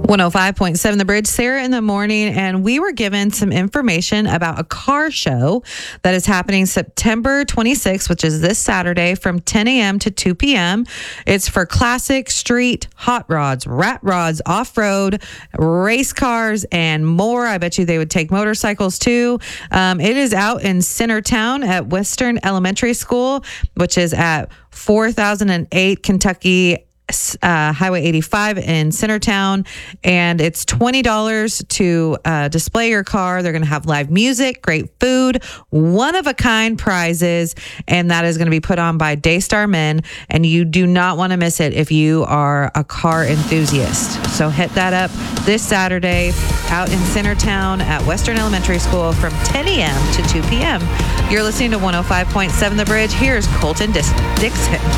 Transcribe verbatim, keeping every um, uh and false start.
one oh five point seven The Bridge, Sarah in the morning, and we were given some information about a car show that is happening September twenty-sixth, which is this Saturday from ten a.m. to two p.m. It's for classic street hot rods, rat rods, off-road, race cars, and more. I bet you they would take motorcycles too. Um, it is out in Centertown at Western Elementary School, which is at four thousand eight Kentucky Uh, Highway eighty-five in Centertown, and it's twenty dollars to uh, display your car. They're going to have live music, great food, one-of-a-kind prizes, and that is going to be put on by Daystar Men, and you do not want to miss it if you are a car enthusiast. So hit that up this Saturday out in Centertown at Western Elementary School from ten a.m. to two p.m. You're listening to one oh five point seven The Bridge. Here's Colton Dis- Dixon.